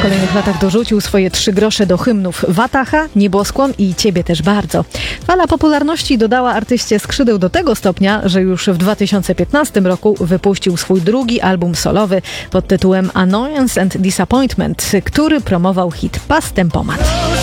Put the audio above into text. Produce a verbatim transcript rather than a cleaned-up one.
kolejnych latach dorzucił swoje trzy grosze do hymnów Wataha, Nieboskłon i Ciebie też bardzo. Fala popularności dodała artyście skrzydeł do tego stopnia, że już w dwa tysiące piętnastym roku wypuścił swój drugi album solowy pod tytułem Annoyance and Disappointment, który promował hit Pas Tempomat.